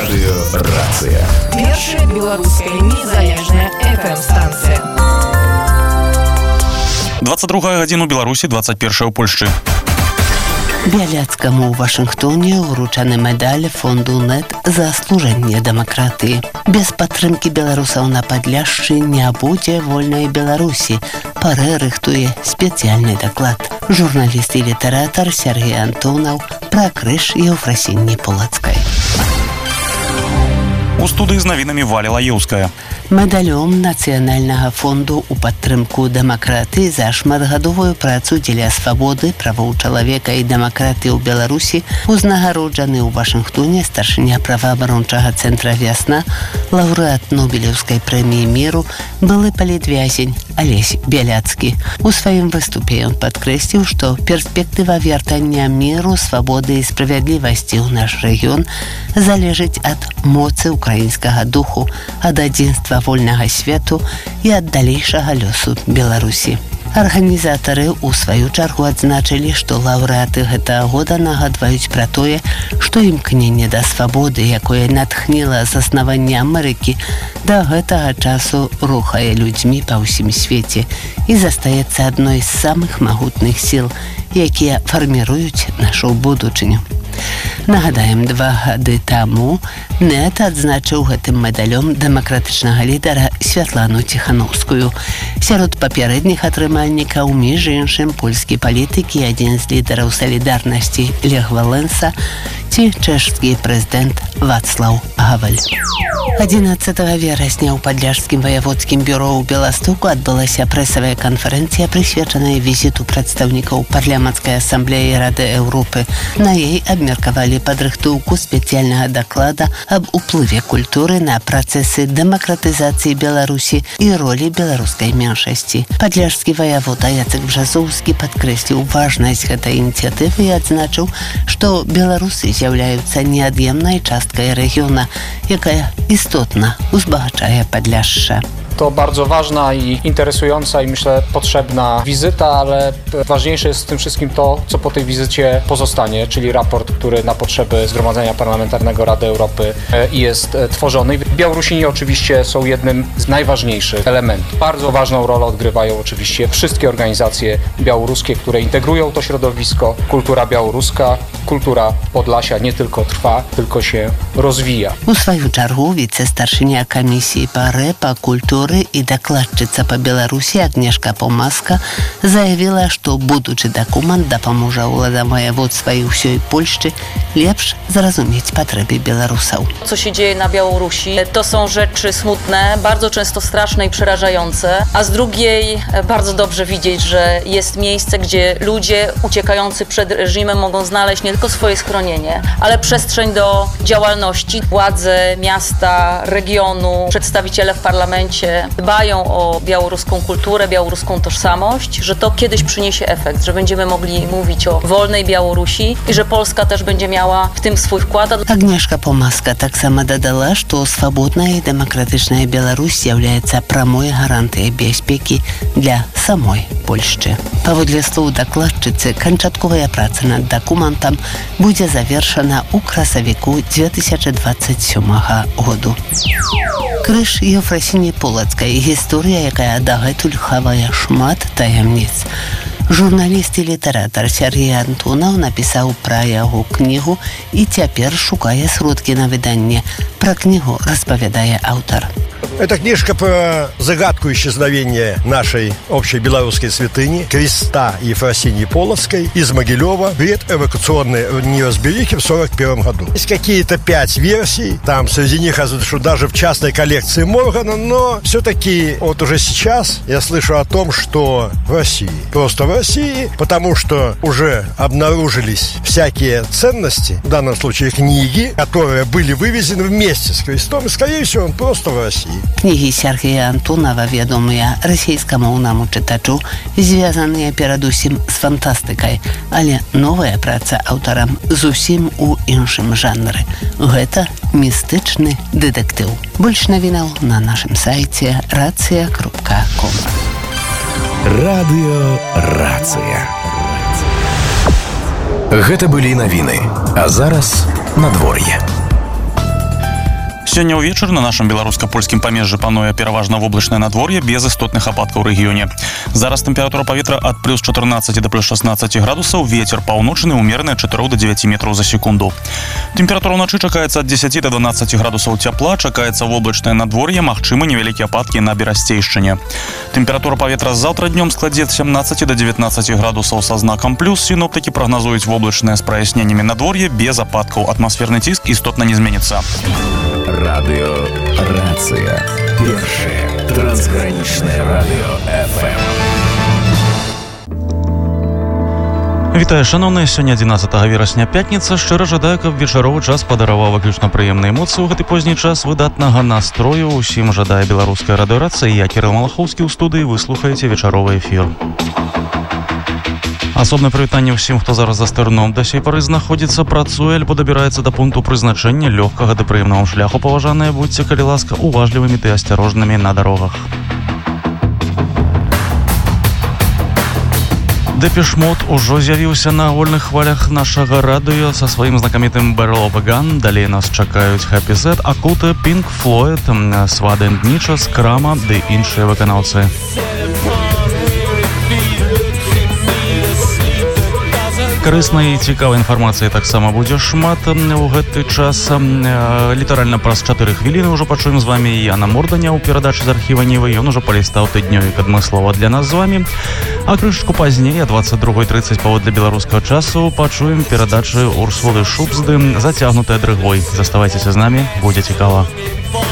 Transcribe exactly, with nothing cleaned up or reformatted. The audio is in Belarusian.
Радыё Рацыя. Першая беларуская незалежная эф эм-станцыя. двадцать другая гадзіна ў Беларусі, двадцать первая ў Польшчы. Бяляцкаму ў Вашынгтоне ўручаны медаль фонду НЭТ за служэнне дэмакратыі. Без падтрымкі беларусаў на Падляшчы не будзе вольнай Беларусі. Парэ рыхтуе спецыяльны даклад. Журналіст і літаратар Сергей Антонаў пра крыж Еўфрасіні Полацкай. У студыі з навінамі Валя Лаеўская. Медалём Нацыянальнага фонду ў падтрымку дэмакратыі за шматгадовую працу дзеля свабоды, правоў чалавека і дэмакратыі ў Беларусі узнагароджаны ў Вашынгтоне старшыня праваабарончага цэнтра «Вясна», лаўрэат Нобелеўскай прэміі міру, былы палітвязень Алесь Бяляцкі. У сваім выступе ён падкрэсліў, што перспектыва вяртання міру, свабоды і справядлівасці ў наш рэгіён залежыць ад моцы украінскага духу, ад адзінства вольнага свету і ад далейшага лёсу Беларусі. Арганізатары ў сваю чаргу адзначылі, што лаўрэаты гэтага года нагадваюць пра тое, што імкненне да свабоды, якое натхніла заснаванне Амерыкі, да гэтага часу рухае людзьмі па ўсім свеце і застаецца адной з самых магутных сіл, якія фарміруюць нашу будучыню. Нагадаем, два гады таму НЭТ адзначыў гэтым медалём дэмакратычнага лідара Святлану Ціханаўскую. Сярод папярэдніх атрымальнікаў, між іншым, польскі палітык і адзін з лідараў салідарнасці Лех Валенса ці чэшскі прэзідэнт Вацлаў Гаваль. адзінаццатага верасня ў Падляшскім ваяводскім бюро ў Беластоку адбылася прэсавая канферэнцыя, прысвечаная візіту прадстаўнікаў парламенцкай асамблеі Рады Еўропы. На ёй абмеркавалі падрыхтоўку спецыяльнага даклада аб уплыве культуры на працэсы дэмакратызацыі Беларусі і ролі беларускай меншасці. Падляшскі ваявода Яцек Бжазоўскі падкрэсліў важнасць гэтай ініцыятывы і адзначыў, што беларусы з'яўляюцца неад'емнай часткай рэгіёна, якая istotna, uzbogaczaja Podlasie. To bardzo ważna i interesująca i myślę potrzebna wizyta, ale ważniejsze jest w tym wszystkim to, co po tej wizycie pozostanie, czyli raport, który na potrzeby Zgromadzenia Parlamentarnego Rady Europy jest tworzony. Białorusini oczywiście są jednym z najważniejszych elementów. Bardzo ważną rolę odgrywają oczywiście wszystkie organizacje białoruskie, które integrują to środowisko. Kultura białoruska, kultura Podlasia nie tylko trwa, tylko się rozwija. У свою чаргу віце-старшыня камісіі па рэ па культуры і дакладчыца па Беларусі Агнешка Помаска заявіла, што будучы дакумент дапаможа ўладам ваяводства і ўсёй Польшчы лепш зразумець патрэбы беларусаў. Co się dzieje na Białorusi, to są rzeczy smutne, bardzo często straszne i przerażające, a z drugiej bardzo dobrze widzieć, że jest miejsce, gdzie ludzie uciekający przed reżimem mogą znaleźć nie tylko swoje schronienie, ale przestrzeń do działalności. Władze miasta, regionu, przedstawiciele w parlamencie dbają o białoruską kulturę, białoruską tożsamość, że to kiedyś przyniesie efekt, że będziemy mogli mówić o wolnej Białorusi i że Polska też będzie miała w tym swój wkład. Agnieszka Помаска таксама дадала, што свабодная і дэмакратычная Беларусь з'яўляецца прамой гарантыяй бяспекі для самой Польшчы. Паводле слоў дакладчыцы, канчатковая праца над дакументам будзе завершана ў красавіку две тысячи двадцать сёмага году. Крыж Еўфрасіні Полацкай – гісторыя, якая дагэтуль хавае шмат таямніц. Журналіст і літаратар Сергей Антонаў напісаў пра яго кнігу і цяпер шукае сродкі на выданне. Пра кнігу распавядае аўтар. Это книжка про загадку исчезновения нашей общей белорусской святыни, креста Ефросинии Полоцкой из Могилева перед эвакуационной неразберихи в сорок первом году. Есть какие-то пять версий, там среди них, что даже в частной коллекции Моргана, но все-таки вот уже сейчас я слышу о том, что в России, просто в России, потому что уже обнаружились всякие ценности, в данном случае книги, которые были вывезены вместе с крестом, и, скорее всего, он просто в России. Кнігі Сергея Антонова вядомыя расійскамоўнаму чытачу, звязаныя перадусім з фантастыкай, але новая праца аўтарам зусім у іншым жанры. Гэта містычны дэтэктыў. Больш навінаў на нашым сайце рацыя кропка ком. Радыё Рацыя. Гэта былі навіны, а зараз надвор'е. Сёння ўвечары на нашым беларуска-польскім памежжы пануе пераважна воблачнае надвор'е без істотных ападкаў у рэгіёне. Зараз тэмпература паветра ад плюс чатырнаццаці да плюс шаснаццаці градусаў, вецер паўночны ўмераны ад чатырох да дзевяці метраў за секунду. Тэмпература ўначы чакаецца ад дзесяці да дванаццаці градусаў цяпла, чакаецца воблачнае надвор'е, магчымы невялікія ападкі на берасцейшчыне. Тэмпература паветра заўтра днём складзе ад сямнаццаці да дзевятнаццаці градусаў са знакам плюс. Сіноптыкі прагназуюць воблачнае з праясненнямі надвор'е без ападкаў. Атмасферны ціск істотна не зменіцца. Радио «Рация». Первое трансграничное радио эф эм. Вітаю, шановныя, сёння адзінаццатага верасня пятніца. Шчыра жадаю, каб вечаровы час падараваў выключна прыемныя эмоцыі ў гэты позні час выдатнага настрою. Усім жадае беларуская радыёрацыя. Я Кірыл Малахоўскі ў студыі. Вы слухаеце вечаровы эфір. Асобнае прывітанне ўсім, хто зараз за стырном да сей пары знаходзіцца, працуе альбо дабіраецца да пункту прызначэння лёгкага ды прыемнага шляху. Паважаныя, будьце, калі ласка, уважлівымі ды асцярожнымі на дарогах. Депеш Мод ужо з'явіўся на агульных хвалях нашага радыё са сваім знакамітым Barrel of a Gun. Далей нас чакаюць Happy Z, Акута, Pink Floyd, Swad and Nietzsche, Скрама ды іншыя выканаўцы. Карыснай і цікавай інфармацыі таксама будзе шмат у гэты час. Літаральна праз чатыры хвіліны ўжо пачуем з вамі Яна Морданя ў перадачы з архіва Нівы. Ён ужо палістаў тыднёвік адмыслова для нас з вамі. А крышачку пазней, а дваццаць другой трыццаць паводле беларускага часу, пачуем перадачы Урсулы Шубзды «Зацягнутая дрыгвой». Заставайцеся з намі, будзе цікава.